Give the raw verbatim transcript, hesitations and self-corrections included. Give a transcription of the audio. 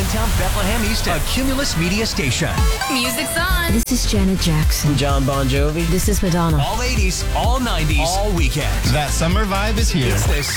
downtown Bethlehem Easton, a Cumulus Media station. Music's on. This is Janet Jackson. John Bon Jovi. This is Madonna. All eighties, all nineties, all weekend. That summer vibe is here. It's this